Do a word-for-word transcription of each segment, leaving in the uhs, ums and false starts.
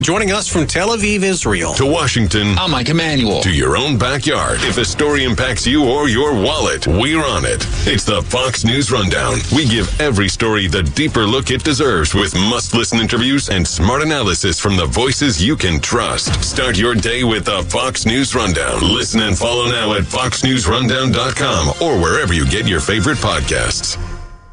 Joining us from Tel Aviv, Israel. To Washington. I'm Mike Emanuel. To your own backyard. If a story impacts you or your wallet, we're on it. It's the Fox News Rundown. We give every story the deeper look it deserves with must-listen interviews and smart analysis from the voices you can trust. Start your day with the Fox News Rundown. Listen and follow now at fox news rundown dot com or wherever you get your favorite podcasts.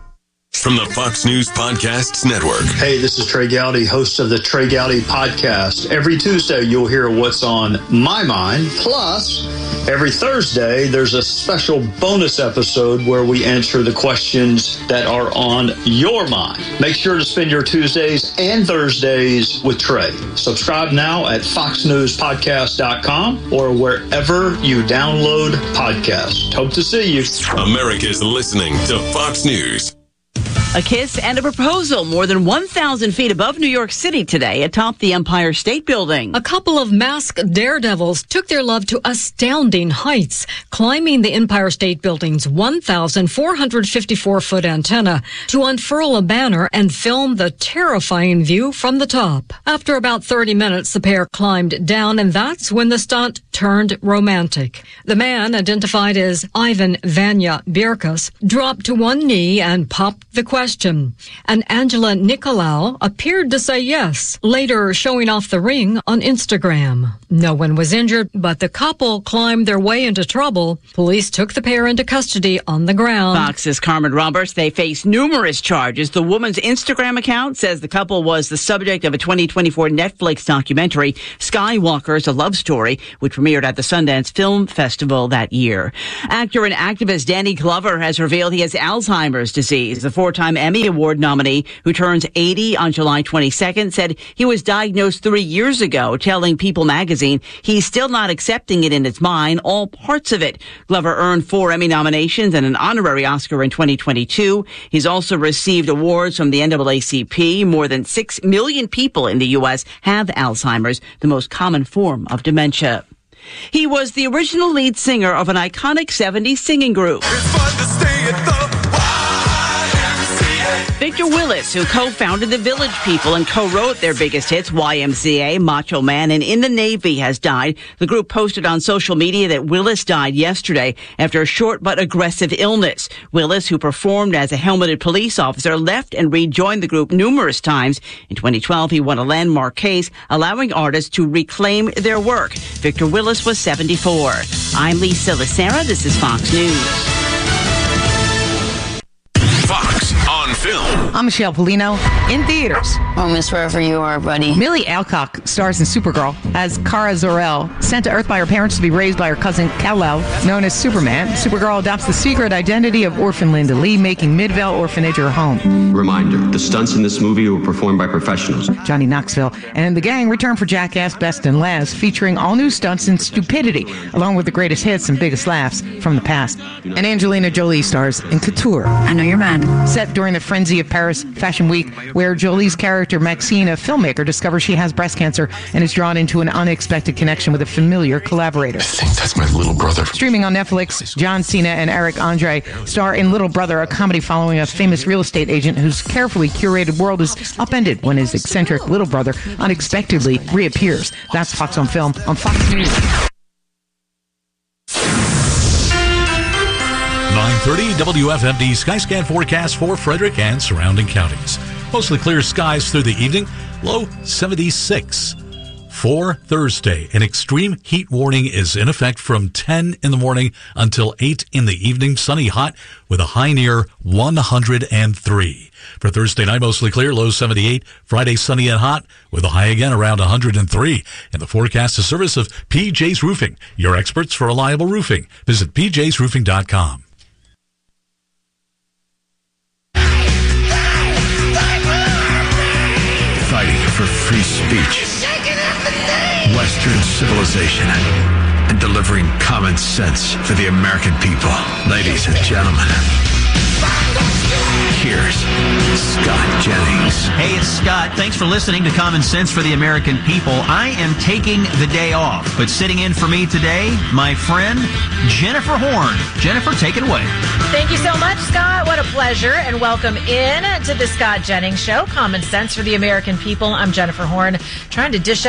From the Fox News Podcasts Network. Hey, this is Trey Gowdy, host of the Trey Gowdy Podcast. Every Tuesday, you'll hear what's on my mind. Plus, every Thursday, there's a special bonus episode where we answer the questions that are on your mind. Make sure to spend your Tuesdays and Thursdays with Trey. Subscribe now at fox news podcast dot com or wherever you download podcasts. Hope to see you. America's listening to Fox News. A kiss and a proposal more than one thousand feet above New York City today atop the Empire State Building. A couple of masked daredevils took their love to astounding heights, climbing the Empire State Building's one thousand four hundred fifty-four foot antenna to unfurl a banner and film the terrifying view from the top. After about thirty minutes, the pair climbed down, and that's when the stunt turned romantic. The man, identified as Ivan Vanya Birkas, dropped to one knee and popped the question, and Angela Nicolau appeared to say yes, later showing off the ring on Instagram. No one was injured, but the couple climbed their way into trouble. Police took the pair into custody on the ground. Fox's Carmen Roberts, they face numerous charges. The woman's Instagram account says the couple was the subject of a twenty twenty-four Netflix documentary, Skywalkers, A Love Story, which premiered at the Sundance Film Festival that year. Actor and activist Danny Glover has revealed he has Alzheimer's disease. The four-time Emmy Award nominee, who turns eighty on July twenty-second, said he was diagnosed three years ago, telling People magazine he's still not accepting it in his mind, all parts of it. Glover earned four Emmy nominations and an honorary Oscar in twenty twenty-two. He's also received awards from the N double A C P. More than six million people in the U S have Alzheimer's, the most common form of dementia. He was the original lead singer of an iconic seventies singing group. It's fun to stay at the Victor Willis, who co-founded the Village People and co-wrote their biggest hits, Y M C A, Macho Man, and In the Navy, has died. The group posted on social media that Willis died yesterday after a short but aggressive illness. Willis, who performed as a helmeted police officer, left and rejoined the group numerous times. In twenty twelve, he won a landmark case allowing artists to reclaim their work. Victor Willis was seventy-four. I'm Lisa Lacera. This is Fox News. Fox on Film. I'm Michelle Polino. In theaters. Oh, Miss Wherever You Are, buddy. Millie Alcock stars in Supergirl as Kara Zor-El, sent to Earth by her parents to be raised by her cousin Kal-El, known as Superman. Supergirl adopts the secret identity of orphan Linda Lee, making Midvale Orphanage her home. Reminder, the stunts in this movie were performed by professionals. Johnny Knoxville and the gang return for Jackass Best and Last, featuring all new stunts and stupidity, along with the greatest hits and biggest laughs from the past. And Angelina Jolie stars in Couture. I know you're mad. Set during the frenzy of Paris Fashion Week, where Jolie's character Maxine, a filmmaker, discovers she has breast cancer and is drawn into an unexpected connection with a familiar collaborator. I think that's my little brother. Streaming on Netflix, John Cena and Eric Andre star in Little Brother, a comedy following a famous real estate agent whose carefully curated world is upended when his eccentric little brother unexpectedly reappears. That's Fox on Film on Fox News. nine thirty W F M D Skyscan forecast for Frederick and surrounding counties. Mostly clear skies through the evening, low seventy-six. For Thursday, an extreme heat warning is in effect from ten in the morning until eight in the evening. Sunny hot with a high near one hundred three. For Thursday night, mostly clear, low seventy-eight. Friday, sunny and hot with a high again around one hundred three. And the forecast is service of P J's Roofing, your experts for reliable roofing. Visit p j's roofing dot com. Fighting for free speech, Western civilization, and delivering common sense for the American people. Ladies and gentlemen, Here's Scott Jennings. Hey, it's Scott. Thanks for listening to Common Sense for the American People. I am taking the day off, but sitting in for me today, my friend Jennifer Horn. Jennifer, take it away. Thank you so much, Scott. What a pleasure, and welcome in to the Scott Jennings Show, Common Sense for the American People. I'm Jennifer Horn, trying to dish